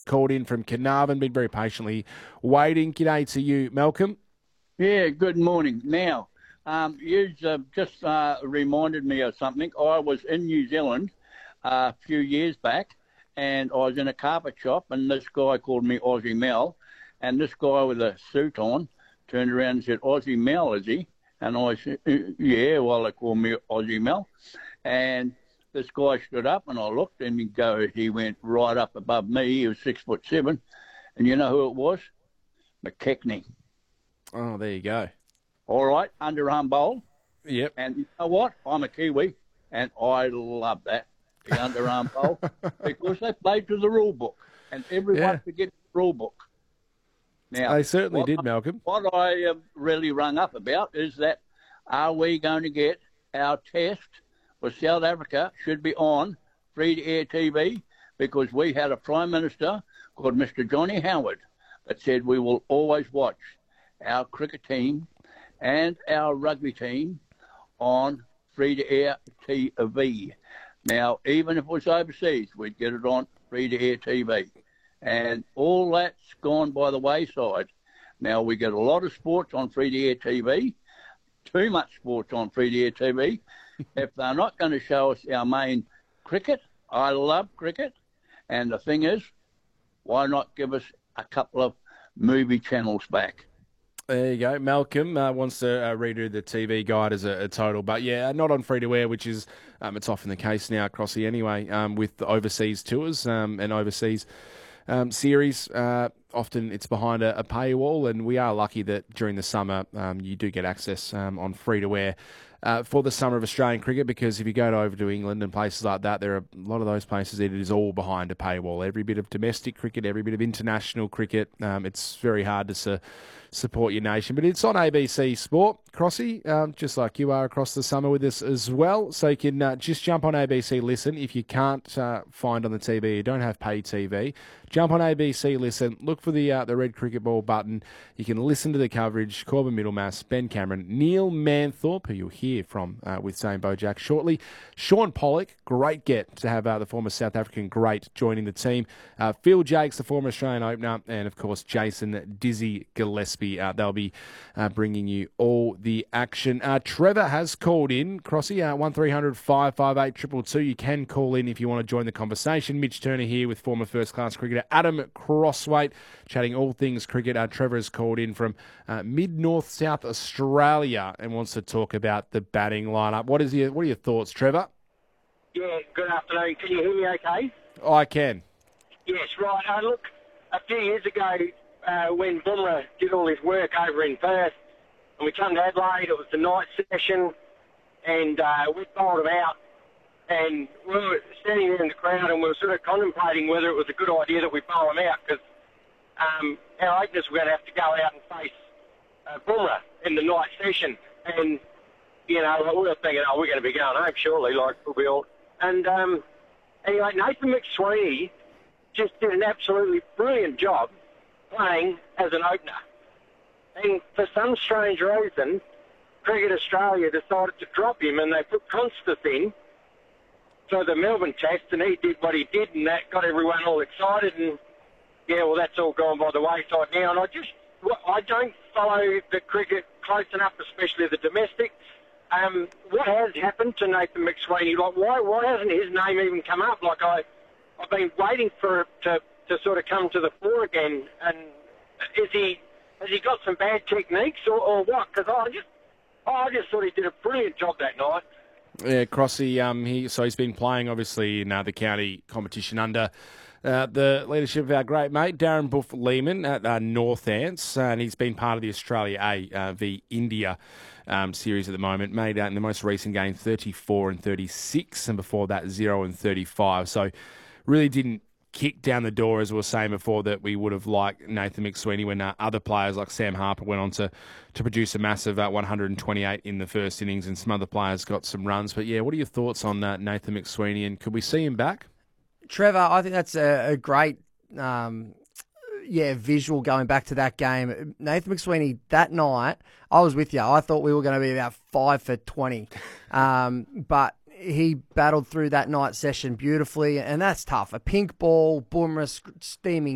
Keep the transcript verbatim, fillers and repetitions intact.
called in from Carnarvon, been very patiently waiting. G'day to you, Malcolm. Yeah, good morning. Now, um, you've uh, just uh, reminded me of something. I was in New Zealand uh, a few years back, and I was in a carpet shop, and this guy called me Aussie Mel, and this guy with a suit on turned around and said, Aussie Mel, is he? And I said, yeah, well, they call me Aussie Mel. And this guy stood up, and I looked, and he go, he went right up above me. He was six foot seven, and you know who it was? McKechnie. Oh, there you go. All right, underarm bowl. Yep. And you know what? I'm a Kiwi, and I love that, the underarm bowl, because they played to the rule book, and everyone Yeah. forgets the rule book. Now, They certainly what did, I- Malcolm. What I uh, really rung up about is that are we going to get our test for South Africa should be on free-to-air T V, because we had a Prime Minister called Mister Johnny Howard that said we will always watch our cricket team and our rugby team on free-to-air T V. Now, even if it was overseas, we'd get it on free-to-air T V. And all that's gone by the wayside. Now, we get a lot of sports on free-to-air T V, too much sports on free-to-air T V. If they're not going to show us our main cricket, I love cricket. And the thing is, why not give us a couple of movie channels back? There you go. Malcolm uh, wants to uh, redo the T V guide as a, a total. But, yeah, not on free-to-air, which is um, it's often the case now across the anyway um, with the overseas tours um, and overseas um, series. Uh, often it's behind a, a paywall, and we are lucky that during the summer um, you do get access um, on free-to-air uh, for the summer of Australian cricket, because if you go to, over to England and places like that, there are a lot of those places it is all behind a paywall. Every bit of domestic cricket, every bit of international cricket, um, it's very hard to su- support your nation. But it's on A B C Sport, Crossy, um, just like you are across the summer with us as well. So you can uh, just jump on A B C Listen. If you can't uh, find on the T V, you don't have pay T V, jump on A B C Listen, look for the uh, the red cricket ball button. You can listen to the coverage. Corbin Middlemass, Ben Cameron, Neil Manthorpe, who you'll hear from uh, with Zane Bojack shortly. Sean Pollock, great get to have uh, the former South African great joining the team. Uh, Phil Jakes, the former Australian opener, and of course Jason Dizzy Gillespie. Uh, they'll be uh, bringing you all the action. Uh, Trevor has called in. Crossy, uh, one three hundred five five eight two two two. You can call in if you want to join the conversation. Mitch Turner here with former first-class cricketer Adam Crossweight, chatting all things cricket. Uh, Trevor has called in from uh, mid-north South Australia and wants to talk about the batting lineup. What is your What are your thoughts, Trevor? Yeah, good afternoon. Can you hear me okay? Oh, I can. Yes, right. Uh, look, a few years ago uh, when Bumrah did all his work over in Perth and we come to Adelaide, it was the night session and uh, we bowled him out, and we were standing there in the crowd and we were sort of contemplating whether it was a good idea that we bowl him out, because um, our openers were going to have to go out and face uh, Bumrah in the night session. And, you know, we were thinking, oh, we're going to be going home surely, like we'll be all. And um, anyway, Nathan McSweeney just did an absolutely brilliant job playing as an opener. And for some strange reason, Cricket Australia decided to drop him, and they put Constance in for the Melbourne Test, and he did what he did, and that got everyone all excited. And yeah, well, that's all gone by the wayside now. And I just, well, I don't follow the cricket close enough, especially the domestic. Um, what has happened to Nathan McSweeney? Like, why, why hasn't his name even come up? Like, I, I've been waiting for it to, to sort of come to the fore again. And is he, has he got some bad techniques or, or what? Because I just, I just thought he did a brilliant job that night. Yeah, Crossy, um, he, so he's been playing, obviously, in uh, the county competition under uh, the leadership of our great mate, Darren Buff Lehman at uh, North Ants, uh, and he's been part of the Australia A uh, v India um, series at the moment. Made out in the most recent game thirty-four and thirty-six, and before that zero and thirty-five. So really didn't kick down the door, as we were saying before, that we would have liked Nathan McSweeney when uh, other players like Sam Harper went on to, to produce a massive uh, one hundred twenty-eight in the first innings, and some other players got some runs. But yeah, what are your thoughts on uh, Nathan McSweeney, and could we see him back? Trevor, I think that's a, a great um, yeah, visual going back to that game. Nathan McSweeney, that night, I was with you. I thought we were going to be about five for twenty. Um, but he battled through that night session beautifully, and that's tough. A pink ball, Bumrah steaming